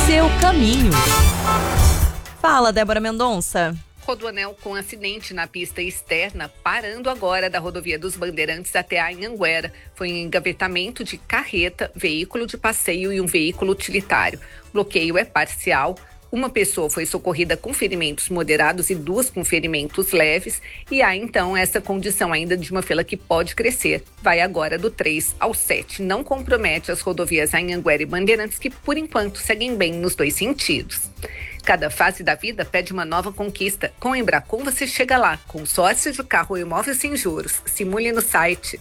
seu caminho. Fala, Débora Mendonça. Rodoanel com acidente na pista externa, parando agora da rodovia dos Bandeirantes até a Anhanguera. Foi um engavetamento de carreta, veículo de passeio e um veículo utilitário. O bloqueio é parcial. Uma pessoa foi socorrida com ferimentos moderados e 2 com ferimentos leves. E há, então, essa condição ainda de uma fila que pode crescer. Vai agora do 3 ao 7. Não compromete as rodovias Anhanguera e Bandeirantes, que, por enquanto, seguem bem nos 2 sentidos. Cada fase da vida pede uma nova conquista. Com a Embracon você chega lá. Consórcio de carro ou imóvel sem juros. Simule no site.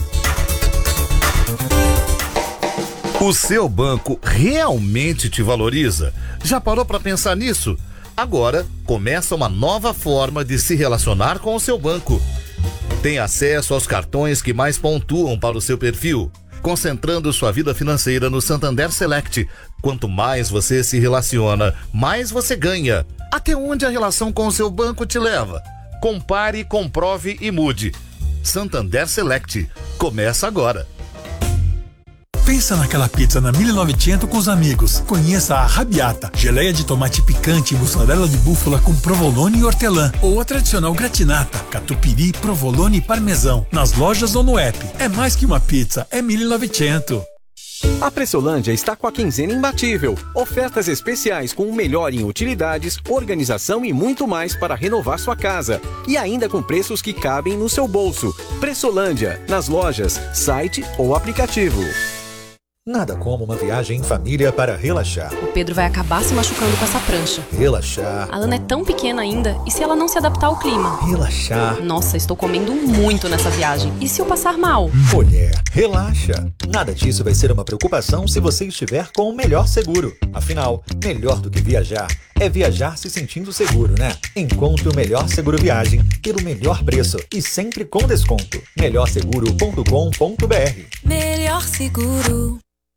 O seu banco realmente te valoriza? Já parou para pensar nisso? Agora começa uma nova forma de se relacionar com o seu banco. Tem acesso aos cartões que mais pontuam para o seu perfil, concentrando sua vida financeira no Santander Select. Quanto mais você se relaciona, mais você ganha. Até onde a relação com o seu banco te leva? Compare, comprove e mude. Santander Select. Começa agora. Pensa naquela pizza na 1900 com os amigos. Conheça a Arrabbiata, geleia de tomate picante e mussarela de búfala com provolone e hortelã. Ou a tradicional gratinata, catupiry, provolone e parmesão. Nas lojas ou no app. É mais que uma pizza, é 1900. A Pressolândia está com a quinzena imbatível. Ofertas especiais com o melhor em utilidades, organização e muito mais para renovar sua casa. E ainda com preços que cabem no seu bolso. Pressolândia, nas lojas, site ou aplicativo. Nada como uma viagem em família para relaxar. O Pedro vai acabar se machucando com essa prancha. Relaxar. A Ana é tão pequena ainda, e se ela não se adaptar ao clima? Relaxar. Nossa, estou comendo muito nessa viagem. E se eu passar mal? Mulher, relaxa. Nada disso vai ser uma preocupação se você estiver com o melhor seguro. Afinal, melhor do que viajar é viajar se sentindo seguro, né? Encontre o melhor seguro viagem pelo melhor preço e sempre com desconto. melhorseguro.com.br. Melhor seguro.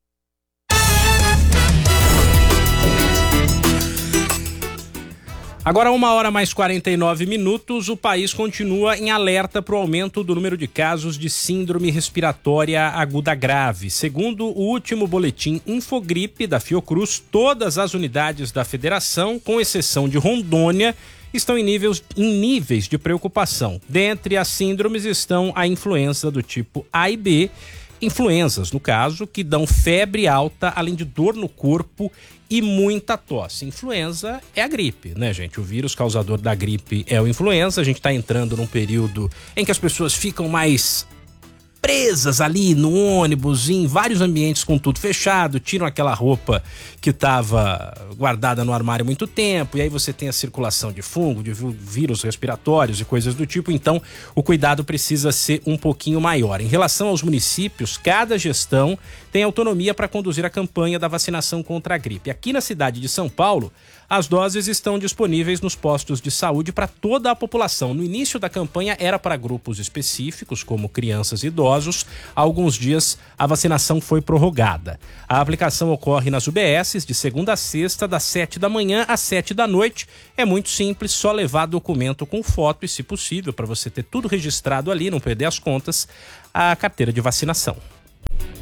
Agora 1h mais 49, o país continua em alerta para o aumento do número de casos de síndrome respiratória aguda grave. Segundo o último boletim Infogripe da Fiocruz, todas as unidades da federação, com exceção de Rondônia, estão em níveis de preocupação. Dentre as síndromes estão a influenza do tipo A e B, influenzas, no caso, que dão febre alta, além de dor no corpo e muita tosse. Influenza é a gripe, né, gente? O vírus causador da gripe é o influenza. A gente está entrando num período em que as pessoas ficam mais presas ali no ônibus, em vários ambientes com tudo fechado, tiram aquela roupa que estava guardada no armário há muito tempo, e aí você tem a circulação de fungo, de vírus respiratórios e coisas do tipo. Então o cuidado precisa ser um pouquinho maior. Em relação aos municípios, cada gestão tem autonomia para conduzir a campanha da vacinação contra a gripe. Aqui na cidade de São Paulo, as doses estão disponíveis nos postos de saúde para toda a população. No início da campanha era para grupos específicos, como crianças e idosos. Há alguns dias a vacinação foi prorrogada. A aplicação ocorre nas UBSs de segunda a sexta, das 7 da manhã às 7 da noite. É muito simples, só levar documento com foto e, se possível, para você ter tudo registrado ali, não perder as contas, a carteira de vacinação.